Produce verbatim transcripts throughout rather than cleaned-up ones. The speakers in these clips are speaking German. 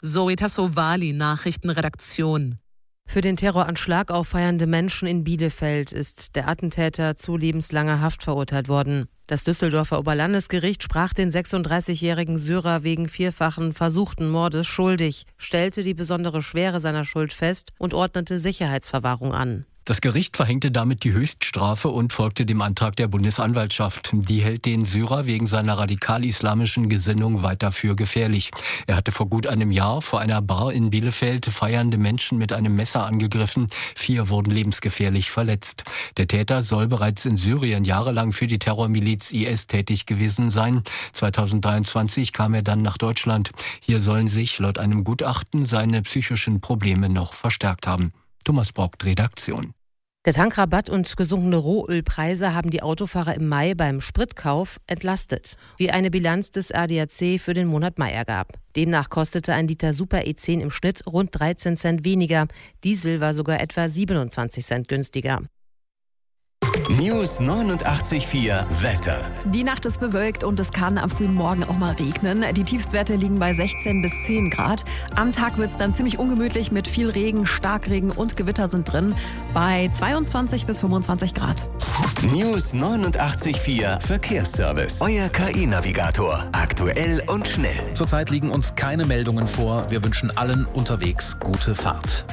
Zoe Tassovali, Nachrichtenredaktion. Für den Terroranschlag auf feiernde Menschen in Bielefeld ist der Attentäter zu lebenslanger Haft verurteilt worden. Das Düsseldorfer Oberlandesgericht sprach den sechsunddreißigjährigen Syrer wegen vierfachen versuchten Mordes schuldig, stellte die besondere Schwere seiner Schuld fest und ordnete Sicherheitsverwahrung an. Das Gericht verhängte damit die Höchststrafe und folgte dem Antrag der Bundesanwaltschaft. Die hält den Syrer wegen seiner radikal-islamischen Gesinnung weiter für gefährlich. Er hatte vor gut einem Jahr vor einer Bar in Bielefeld feiernde Menschen mit einem Messer angegriffen. Vier wurden lebensgefährlich verletzt. Der Täter soll bereits in Syrien jahrelang für die Terrormiliz I S tätig gewesen sein. zweitausenddreiundzwanzig kam er dann nach Deutschland. Hier sollen sich laut einem Gutachten seine psychischen Probleme noch verstärkt haben. Thomas Brock, Redaktion. Der Tankrabatt und gesunkene Rohölpreise haben die Autofahrer im Mai beim Spritkauf entlastet, wie eine Bilanz des A D A C für den Monat Mai ergab. Demnach kostete ein Liter Super E zehn im Schnitt rund dreizehn Cent weniger. Diesel war sogar etwa siebenundzwanzig Cent günstiger. News neunundachtzig Komma vier Wetter. Die Nacht ist bewölkt und es kann am frühen Morgen auch mal regnen. Die Tiefstwerte liegen bei sechzehn bis zehn Grad. Am Tag wird es dann ziemlich ungemütlich mit viel Regen, Starkregen und Gewitter sind drin. Bei zweiundzwanzig bis fünfundzwanzig Grad. News neunundachtzig Komma vier Verkehrsservice. Euer K I-Navigator. Aktuell und schnell. Zurzeit liegen uns keine Meldungen vor. Wir wünschen allen unterwegs gute Fahrt.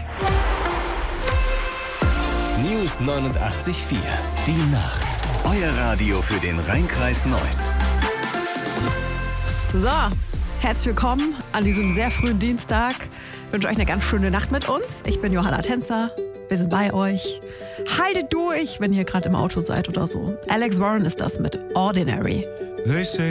News neunundachtzig Komma vier. Die Nacht. Euer Radio für den Rhein-Kreis Neuss. So, herzlich willkommen an diesem sehr frühen Dienstag. Ich wünsche euch eine ganz schöne Nacht mit uns. Ich bin Johanna Tänzer. Wir sind bei euch. Haltet durch, wenn ihr gerade im Auto seid oder so. Alex Warren ist das mit Ordinary.